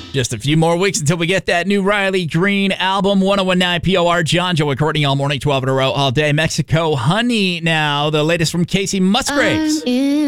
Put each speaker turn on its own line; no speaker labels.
Just a few more weeks until we get that new Riley Green album, 1019 POR. John, Joe, and Courtney all morning, 12 in a row, all day. Mexico Honey now, the latest from Casey Musgraves.